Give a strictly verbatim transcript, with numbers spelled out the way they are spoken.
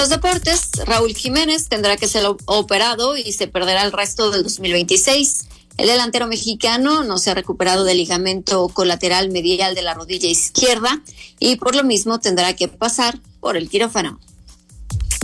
los deportes, Raúl Jiménez tendrá que ser operado y se perderá el resto del dos mil veintiséis. El delantero mexicano no se ha recuperado del ligamento colateral medial de la rodilla izquierda y por lo mismo tendrá que pasar por el quirófano.